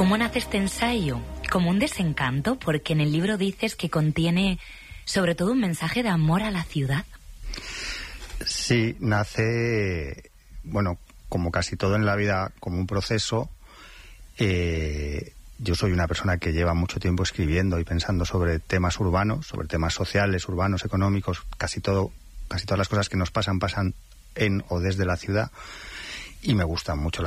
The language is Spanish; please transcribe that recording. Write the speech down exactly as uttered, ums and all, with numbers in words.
¿Cómo nace este ensayo? Como un desencanto, porque en el libro dices que contiene sobre todo un mensaje de amor a la ciudad. Sí, nace, bueno, como casi todo en la vida, como un proceso. Eh, yo soy una persona que lleva mucho tiempo escribiendo y pensando sobre temas urbanos, sobre temas sociales, urbanos, económicos, casi todo, casi todas las cosas que nos pasan, pasan en o desde la ciudad, y me gustan mucho